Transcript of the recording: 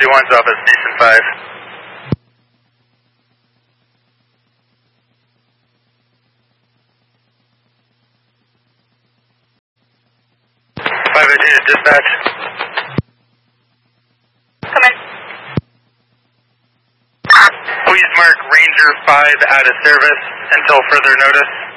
one's off at Station 5. Dispatch. Come in. Please mark Ranger 5 out of service until further notice.